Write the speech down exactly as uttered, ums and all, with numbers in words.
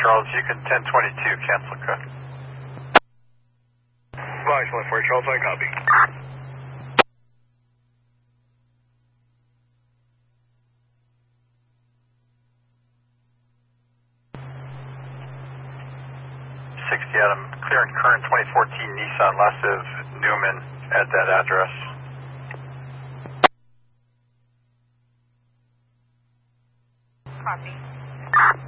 Charles, you can ten twenty-two, cancel code. Box one four Charles, I copy. sixty Adam, clear and current twenty fourteen Nissan Lassiv Newman at that address. Copy.